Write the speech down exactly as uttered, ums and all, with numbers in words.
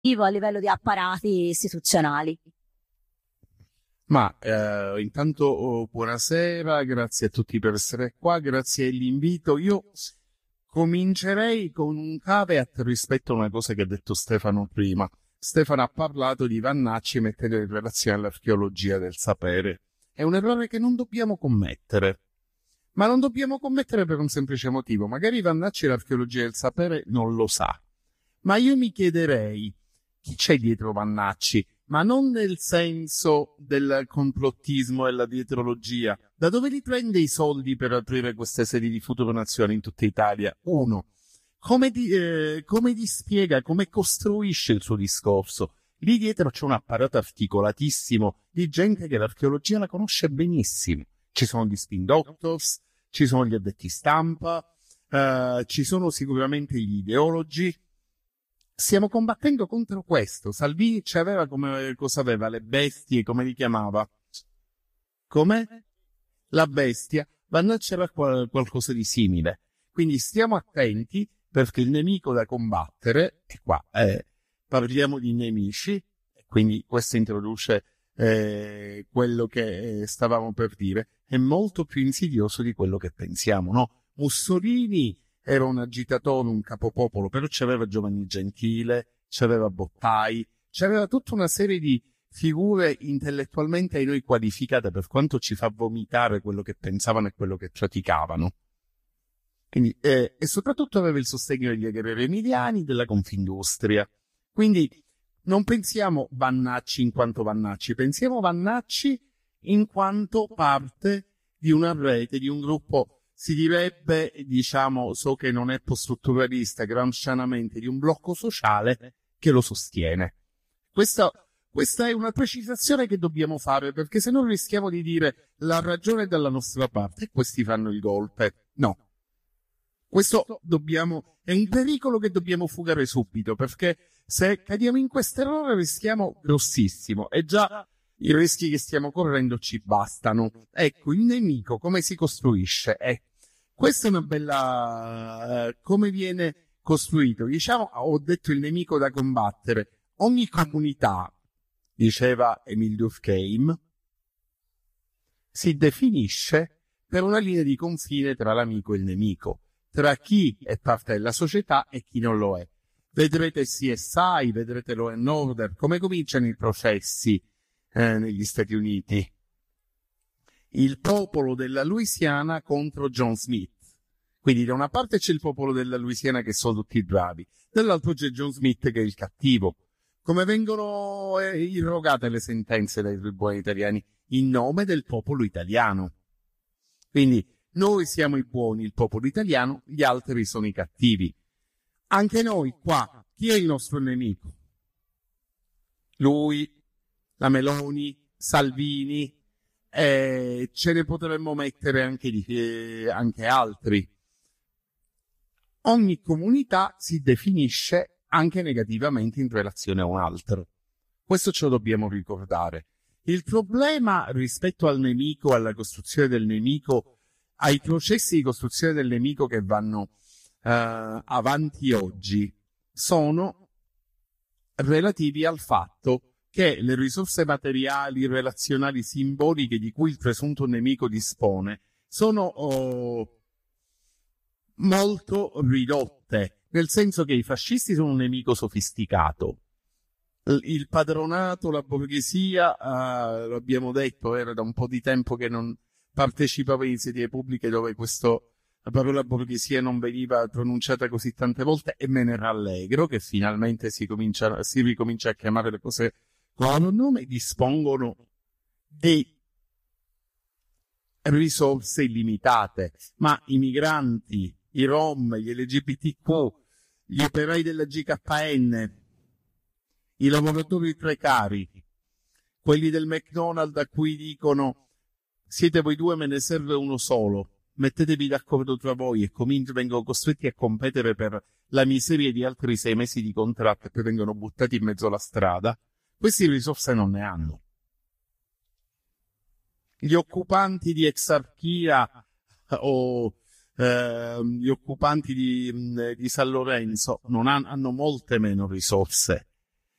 a livello di apparati istituzionali. Ma eh, intanto oh, buonasera, grazie a tutti per essere qua, grazie all'invito. Io comincerei con un caveat rispetto a una cosa che ha detto Stefano prima. Stefano ha parlato di Vannacci mettendo in relazione all'archeologia del sapere. È un errore che non dobbiamo commettere. Ma non dobbiamo commettere per un semplice motivo. Magari Vannacci l'archeologia del sapere non lo sa. Ma io mi chiederei chi c'è dietro Vannacci? Ma non nel senso del complottismo e la dietrologia. Da dove li prende i soldi per aprire queste sedi di Futuro Nazione in tutta Italia? Uno. Come ti, eh, come ti spiega, come costruisce il suo discorso? Lì dietro c'è un apparato articolatissimo di gente che l'archeologia la conosce benissimo. Ci sono gli spin doctors, ci sono gli addetti stampa, eh, ci sono sicuramente gli ideologi. Stiamo combattendo contro questo. Salvini ci aveva come, cosa aveva? Le bestie, come li chiamava? Come? La bestia. Vannacci era qual- qualcosa di simile. Quindi stiamo attenti, perché il nemico da combattere, e qua eh, parliamo di nemici, quindi questo introduce eh, quello che eh, stavamo per dire, è molto più insidioso di quello che pensiamo, no? Mussolini era un agitatore, un capopopolo, però c'aveva Giovanni Gentile, c'aveva Bottai, c'aveva tutta una serie di figure intellettualmente ai noi qualificate, per quanto ci fa vomitare quello che pensavano e quello che praticavano. Quindi, eh, e soprattutto aveva il sostegno degli agrari emiliani, della Confindustria. Quindi non pensiamo Vannacci in quanto Vannacci, pensiamo Vannacci in quanto parte di una rete, di un gruppo, si direbbe, diciamo, so che non è post-strutturalista, gramscianamente, di un blocco sociale che lo sostiene. Questa, questa è una precisazione che dobbiamo fare, perché se no rischiamo di dire la ragione è dalla nostra parte e questi fanno il golpe. No. Questo dobbiamo, è un pericolo che dobbiamo fugare subito, perché se cadiamo in questo errore rischiamo grossissimo, e già i rischi che stiamo correndo ci bastano. Ecco, il nemico come si costruisce? Eh, questa è una bella... Eh, come viene costruito? Diciamo, ho detto il nemico da combattere. Ogni comunità, diceva Emile Durkheim, si definisce per una linea di confine tra l'amico e il nemico, tra chi è parte della società e chi non lo è. Vedrete C S I, vedrete Law and Order, come cominciano i processi eh, negli Stati Uniti. Il popolo della Louisiana contro John Smith. Quindi da una parte c'è il popolo della Louisiana che sono tutti bravi, dall'altro c'è John Smith che è il cattivo. Come vengono eh, irrogate le sentenze dai tribunali italiani? In nome del popolo italiano. Quindi noi siamo i buoni, il popolo italiano, gli altri sono i cattivi. Anche noi qua, chi è il nostro nemico? Lui, la Meloni, Salvini, eh, ce ne potremmo mettere anche, di, eh, anche altri. Ogni comunità si definisce anche negativamente in relazione a un altro. Questo ce lo dobbiamo ricordare. Il problema rispetto al nemico, alla costruzione del nemico, ai processi di costruzione del nemico che vanno uh, avanti oggi, sono relativi al fatto che le risorse materiali, relazionali, simboliche di cui il presunto nemico dispone sono oh, molto ridotte, nel senso che i fascisti sono un nemico sofisticato. Il padronato, la borghesia, uh, lo abbiamo detto, era da un po' di tempo che non partecipava in iniziative pubbliche dove questo, la parola borghesia non veniva pronunciata così tante volte, e me ne rallegro che finalmente si, comincia, si ricomincia a chiamare le cose con un nome. Dispongono di risorse illimitate, ma i migranti, i Rom, gli L G B T Q, gli operai della G K N, i lavoratori precari, quelli del McDonald's a cui dicono siete voi due, me ne serve uno solo, mettetevi d'accordo tra voi, e cominciano, vengono costretti a competere per la miseria di altri sei mesi di contratto e poi vengono buttati in mezzo alla strada. Questi risorse non ne hanno. Gli occupanti di Exarchia o eh, gli occupanti di, di San Lorenzo non hanno, hanno molte meno risorse